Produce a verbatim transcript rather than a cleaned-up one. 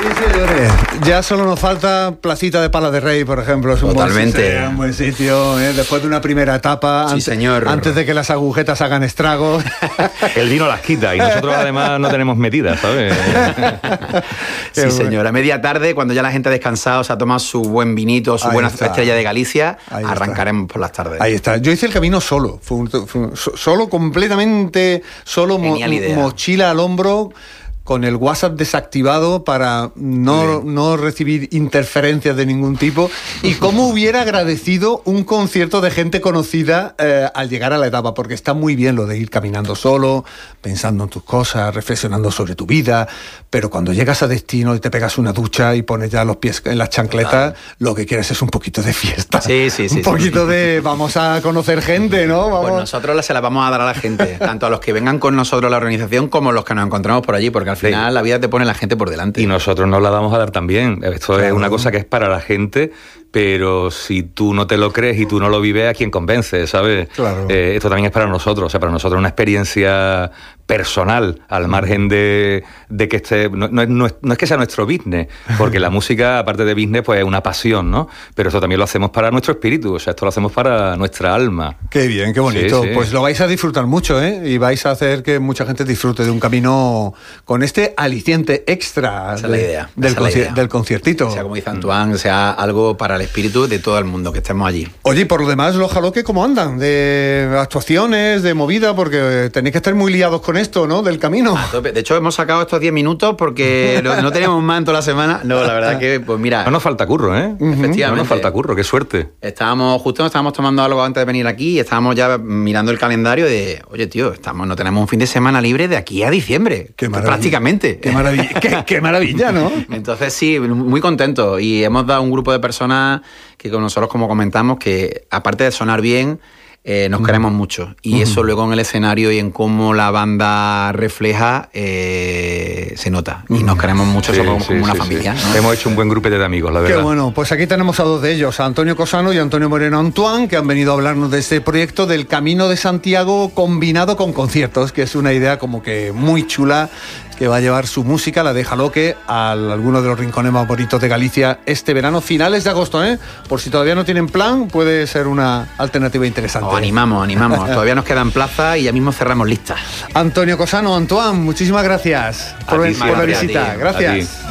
Sí, señores. Ya solo nos falta Placita de Pala de Rey, por ejemplo. Es un Totalmente. Buen, sí, un buen sitio, ¿eh? Después de una primera etapa. Sí, antes, señor. Antes de que las agujetas hagan estragos. El vino las quita y nosotros además no tenemos medidas, ¿sabes? Sí, señor. A media tarde, cuando ya la gente ha descansado, se ha tomado su buen vinito, su Ahí buena está. estrella de Galicia, Ahí arrancaremos por las tardes. Ahí está. Yo hice el camino solo. Fue un, fue un, solo, completamente solo, mo, mochila al hombro, con el WhatsApp desactivado para no, no recibir interferencias de ningún tipo. Y cómo hubiera agradecido un concierto de gente conocida eh, al llegar a la etapa, porque está muy bien lo de ir caminando solo, pensando en tus cosas, reflexionando sobre tu vida, pero cuando llegas a destino y te pegas una ducha y pones ya los pies en las chancletas, lo que quieres es un poquito de fiesta. Sí, sí, sí. Un poquito sí. de vamos a conocer gente, ¿no? Vamos. Pues nosotros se la vamos a dar a la gente, tanto a los que vengan con nosotros a la organización como a los que nos encontramos por allí, porque al final sí. La vida te pone la gente por delante. Y nosotros nos la vamos a dar también. Esto claro. Es una cosa que es para la gente, pero si tú no te lo crees y tú no lo vives, ¿a quién convence? ¿Sabes? Claro. Eh, esto también es para nosotros. O sea, para nosotros es una experiencia personal, al margen de, de que esté... No, no, no, es, no es que sea nuestro business, porque la música, aparte de business, pues es una pasión, ¿no? Pero esto también lo hacemos para nuestro espíritu, o sea, esto lo hacemos para nuestra alma. Qué bien, qué bonito. Sí, sí. Pues lo vais a disfrutar mucho, ¿eh? Y vais a hacer que mucha gente disfrute de un camino con este aliciente extra. Esa es la idea. Del, Esa es la conci- idea. del conciertito. O sea, como dice Antoine, sea algo para el espíritu de todo el mundo, que estemos allí. Oye, por lo demás, los Jaloque, ¿cómo andan? De actuaciones, de movida, porque tenéis que estar muy liados con esto, ¿no? Del camino. A tope. De hecho, hemos sacado estos diez minutos porque no, no teníamos más en toda la semana. No, la verdad que, pues mira... No nos falta curro, ¿eh? Efectivamente. No nos falta curro, qué suerte. Estábamos, justo nos estábamos tomando algo antes de venir aquí y estábamos ya mirando el calendario de, oye, tío, estamos, no tenemos un fin de semana libre de aquí a diciembre. Qué maravilla. Prácticamente. Qué maravilla, qué, qué maravilla, ¿no? Entonces sí, muy contentos. Y hemos dado un grupo de personas que con nosotros, como comentamos, que aparte de sonar bien, Eh, nos uh-huh. queremos mucho y uh-huh. eso luego en el escenario y en cómo la banda refleja eh, se nota y uh-huh. nos queremos mucho, sí, somos sí, como una sí, familia, sí. ¿no? Hemos hecho un buen grupete de amigos, la verdad. Qué bueno, pues aquí tenemos a dos de ellos, a Antonio Cosano y a Antonio Moreno Antoine, que han venido a hablarnos de este proyecto del Camino de Santiago combinado con conciertos, que es una idea como que muy chula, que va a llevar su música, la de Jaloque, a algunos de los rincones más bonitos de Galicia este verano, finales de agosto, ¿eh? Por si todavía no tienen plan, puede ser una alternativa interesante. Os animamos, animamos. Todavía nos quedan plazas y ya mismo cerramos listas. Antonio Cosano, Antoine, muchísimas gracias por, ti, por la visita. Gracias.